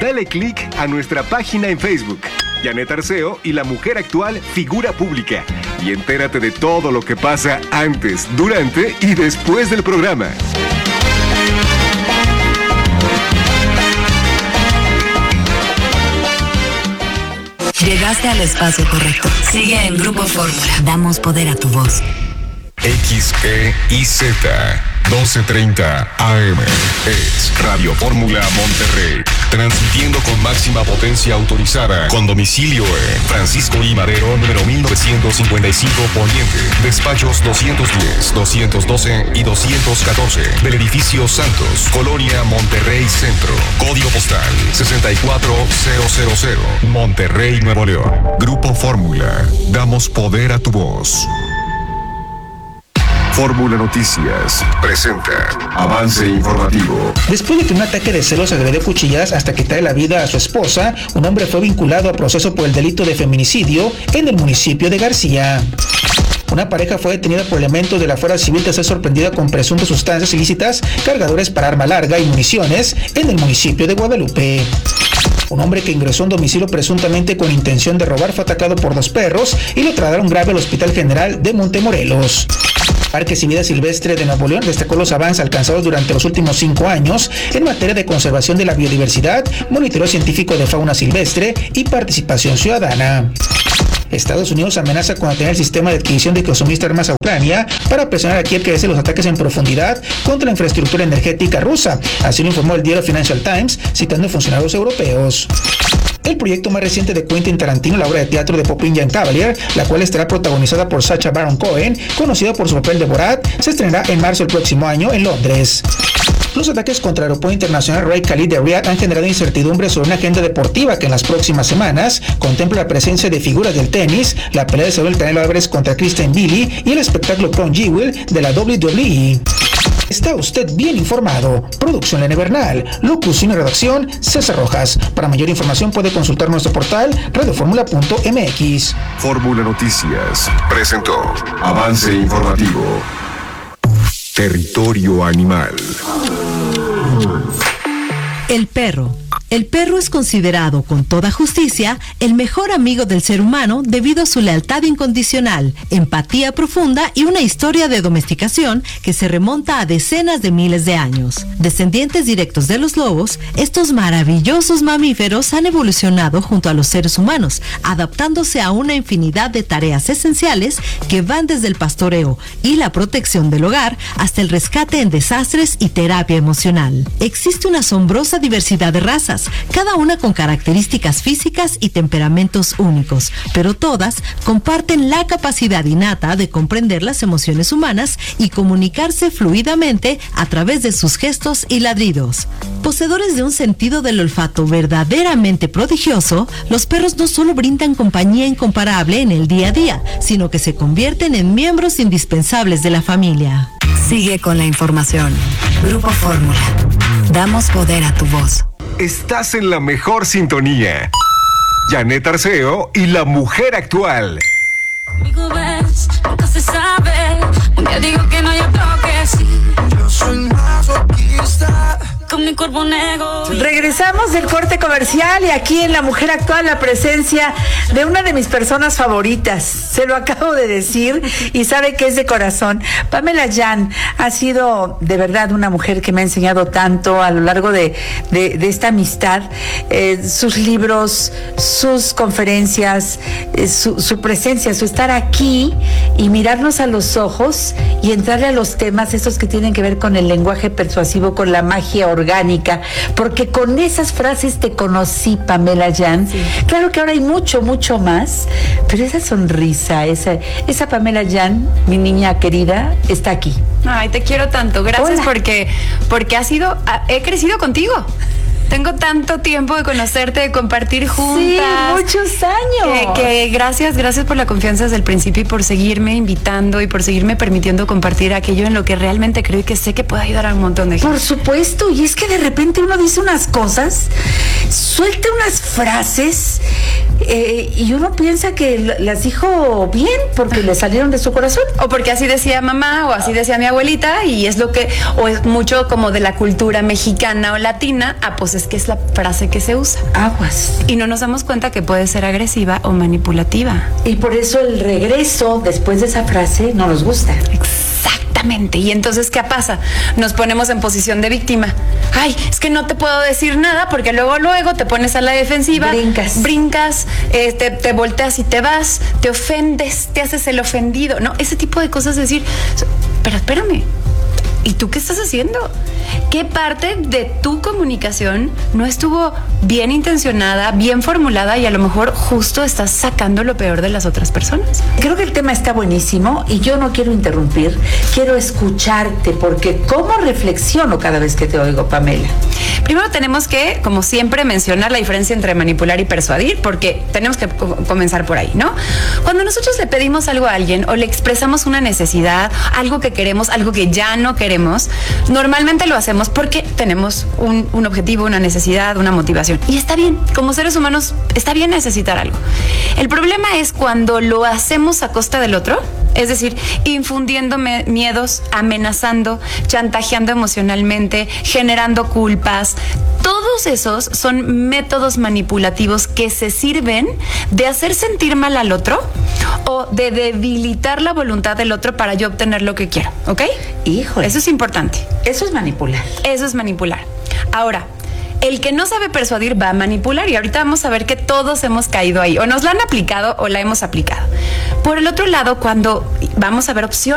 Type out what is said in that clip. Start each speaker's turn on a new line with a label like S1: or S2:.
S1: dale click a nuestra página en Facebook. Janet Arceo y la mujer actual, figura pública. Y entérate de todo lo que pasa antes, durante y después del programa.
S2: Llegaste al espacio correcto. Sigue en Grupo Fórmula. Damos poder a tu voz.
S3: XEIZ 1230 AM es Radio Fórmula Monterrey, transmitiendo con máxima potencia autorizada, con domicilio en Francisco I. Madero, número 1955 Poniente, despachos 210, 212 y 214 del edificio Santos, Colonia Monterrey Centro, código postal 64000, Monterrey, Nuevo León. Grupo Fórmula, damos poder a tu voz. Fórmula Noticias presenta avance informativo.
S4: Después de que un ataque de celos agredió cuchilladas hasta quitarle la vida a su esposa, un hombre fue vinculado a proceso por el delito de feminicidio en el municipio de García. Una pareja fue detenida por elementos de la Fuerza Civil tras ser sorprendida con presuntas sustancias ilícitas, cargadores para arma larga y municiones en el municipio de Guadalupe. Un hombre que ingresó a un domicilio presuntamente con intención de robar fue atacado por 2 perros y lo trasladaron grave al Hospital General de Montemorelos. Parques y Vida Silvestre de Nuevo León destacó los avances alcanzados durante los últimos 5 años en materia de conservación de la biodiversidad, monitoreo científico de fauna silvestre y participación ciudadana. Estados Unidos amenaza con detener el sistema de adquisición de que suministra armas a Ucrania para presionar a Kiev que cese los ataques en profundidad contra la infraestructura energética rusa. Así lo informó el diario Financial Times, citando a funcionarios europeos. El proyecto más reciente de Quentin Tarantino, la obra de teatro de Popeye and Cavalier, la cual estará protagonizada por Sacha Baron Cohen, conocida por su papel de Borat, se estrenará en marzo del próximo año en Londres. Los ataques contra el Aeropuerto Internacional Rey Khalid de Riyadh han generado incertidumbre sobre una agenda deportiva que en las próximas semanas contempla la presencia de figuras del tenis, la pelea de Saúl Canelo Álvarez contra Christian Billy y el espectáculo Crown Jewel de la WWE. Está usted bien informado. Producción Lene Bernal, locución y redacción César Rojas. Para mayor información puede consultar nuestro portal radioformula.mx.
S3: Fórmula Noticias presentó avance informativo. Territorio animal.
S5: El perro. El perro es considerado con toda justicia el mejor amigo del ser humano debido a su lealtad incondicional, empatía profunda y una historia de domesticación que se remonta a decenas de miles de años. Descendientes directos de los lobos, estos maravillosos mamíferos han evolucionado junto a los seres humanos, adaptándose a una infinidad de tareas esenciales que van desde el pastoreo y la protección del hogar hasta el rescate en desastres y terapia emocional. Existe una asombrosa diversidad de razas, cada una con características físicas y temperamentos únicos, pero todas comparten la capacidad innata de comprender las emociones humanas y comunicarse fluidamente a través de sus gestos y ladridos. Poseedores de un sentido del olfato verdaderamente prodigioso, los perros no solo brindan compañía incomparable en el día a día, sino que se convierten en miembros indispensables de la familia.
S2: Sigue con la información. Grupo Fórmula. Damos poder a tu voz.
S1: Estás en la mejor sintonía. Janet Arceo y la mujer actual.
S6: Amigo, ves, nunca se sabe. Un día digo que no, yo creo que sí. Yo soy masoquista. Con mi cuerpo negro.
S7: Regresamos del corte comercial y aquí en La Mujer Actual la presencia de una de mis personas favoritas. Se lo acabo de decir y sabe que es de corazón. Pamela Yan ha sido de verdad una mujer que me ha enseñado tanto a lo largo de esta amistad. Sus libros, sus conferencias, su presencia, su estar aquí y mirarnos a los ojos y entrarle a los temas estos que tienen que ver con el lenguaje persuasivo, con la magia orgánica, porque con esas frases te conocí, Pamela Yan. Sí. Claro que ahora hay mucho Más, pero esa sonrisa, esa Pamela Yan, mi niña querida, está aquí.
S8: Ay, te quiero tanto. Gracias.
S7: Hola.
S8: porque he crecido contigo. Tengo tanto tiempo de conocerte, de compartir juntas.
S7: Sí, muchos años.
S8: Que gracias por la confianza desde el principio y por seguirme invitando y por seguirme permitiendo compartir aquello en lo que realmente creo y que sé que puede ayudar a un montón de gente.
S7: Por supuesto, y es que de repente uno dice unas cosas, suelta unas frases Y uno piensa que las dijo bien porque le salieron de su corazón.
S8: O porque así decía mamá o así decía mi abuelita y es lo que, o es mucho como de la cultura mexicana o latina, pues es que es la frase que se usa.
S7: Aguas.
S8: Y no nos damos cuenta que puede ser agresiva o manipulativa.
S7: Y por eso el regreso después de esa frase no nos gusta.
S8: Exactamente. Y entonces, ¿qué pasa? Nos ponemos en posición de víctima. Ay, es que no te puedo decir nada porque luego te pones a la defensiva. Brincas, te volteas y te vas, te ofendes, te haces el ofendido. No, ese tipo de cosas, decir, pero espérame. ¿Y tú qué estás haciendo? ¿Qué parte de tu comunicación no estuvo bien intencionada, bien formulada y a lo mejor justo estás sacando lo peor de las otras personas?
S7: Creo que el tema está buenísimo y yo no quiero interrumpir, quiero escucharte porque ¿cómo reflexiono cada vez que te oigo, Pamela?
S8: Primero tenemos que, como siempre, mencionar la diferencia entre manipular y persuadir, porque tenemos que comenzar por ahí, ¿no? Cuando nosotros le pedimos algo a alguien o le expresamos una necesidad, algo que queremos, algo que ya no queremos, normalmente lo hacemos porque tenemos un objetivo, una necesidad, una motivación. Y está bien, como seres humanos, está bien necesitar algo. El problema es cuando lo hacemos a costa del otro, es decir, infundiendo miedos, amenazando, chantajeando emocionalmente, generando culpas. Todos esos son métodos manipulativos que se sirven de hacer sentir mal al otro o de debilitar la voluntad del otro para yo obtener lo que quiero, ¿ok?
S7: Híjole.
S8: Eso es importante.
S7: Eso es manipular.
S8: Eso es manipular. Ahora, el que no sabe persuadir va a manipular y ahorita vamos a ver que todos hemos caído ahí. O nos la han aplicado o la hemos aplicado. Por el otro lado, cuando vamos a ver opciones